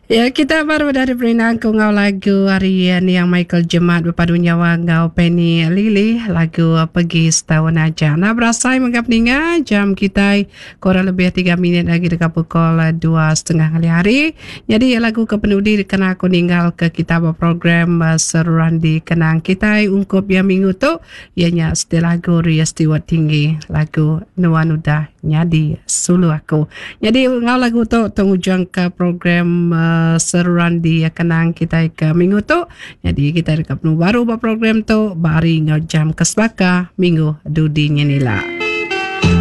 Ya, kita baru dari Berinang ku ngau lagu harian yang Michael Jemat berpadu nyawa ngau Penny Lily lagu Pergi Setahun Aja. Nah, berasai menggap ninga jam kita kurang lebih 3 minit lagi dekat pukul 2:30 kali hari. Jadi lagu kepenudi kena aku ninggal ke kita program seruan di kenang kita ungkup yang minggu tu ianya setelah lagu Ria Stewart Tinggi lagu Nuan Udah Nyadi Sulu Aku. Jadi ngau lagu tu tengujung ke program seruan di kenang kita ke minggu tu. Jadi kita dekat baru program tu bari ngau jam kesbaka minggu dudinya nila.